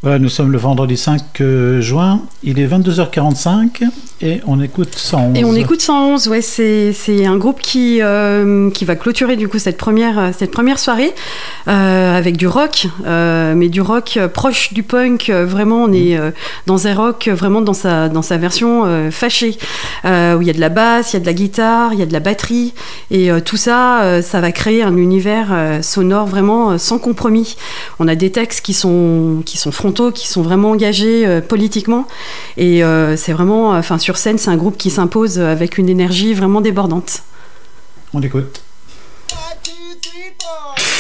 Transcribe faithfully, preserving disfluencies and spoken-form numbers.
Voilà, nous sommes le vendredi cinq juin, il est vingt-deux heures quarante-cinq et on écoute cent onze. Et on écoute cent onze, ouais, c'est, c'est un groupe qui, euh, qui va clôturer du coup cette première, cette première soirée euh, avec du rock, euh, mais du rock proche du punk, vraiment on est euh, dans un rock vraiment dans sa, dans sa version euh, fâchée, euh, où il y a de la basse, il y a de la guitare, il y a de la batterie, et euh, tout ça, euh, ça va créer un univers euh, sonore vraiment euh, sans compromis. On a des textes qui sont, qui sont frontaux, qui sont vraiment engagés euh, politiquement, et euh, c'est vraiment, enfin sur scène, c'est un groupe qui s'impose avec une énergie vraiment débordante. On écoute. One, two, three, four.